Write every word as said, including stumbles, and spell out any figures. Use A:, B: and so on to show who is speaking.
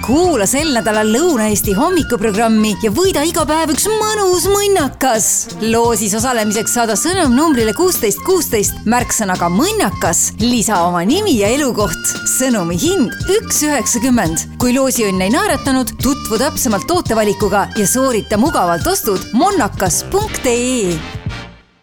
A: Kuula sel nädalal Lõuna-Eesti hommikuprogrammi ja võida iga päev üks mõnus mõnnakas. Loosis osalemiseks saada sõnum numbrile kuusteist kuusteist märksõnaga mõnnakas. Lisa oma nimi ja elukoht. Sõnumi hind üks üheksakümmend. Kui loosiõnn ei naeratanud, tutvu täpsemalt tootevalikuga ja soorita mugavalt ostud monnakas punkt ee.